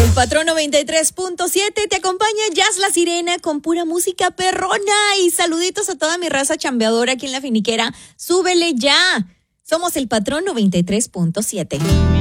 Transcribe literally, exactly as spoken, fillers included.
El Patrón noventa y tres punto siete te acompaña Jazz La Sirena con pura música perrona y saluditos a toda mi raza chambeadora aquí en La Finiquera. ¡Súbele ya! Somos el Patrón noventa y tres punto siete.